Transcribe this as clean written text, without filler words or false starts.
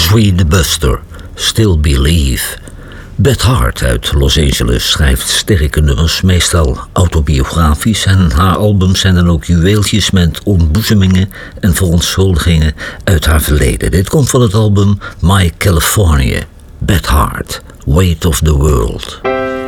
Free the Buster, Still Believe. Beth Hart uit Los Angeles schrijft sterke nummers, meestal autobiografisch, en haar albums zijn dan ook juweeltjes met ontboezemingen en verontschuldigingen uit haar verleden. Dit komt van het album My California. Beth Hart, Weight of the World.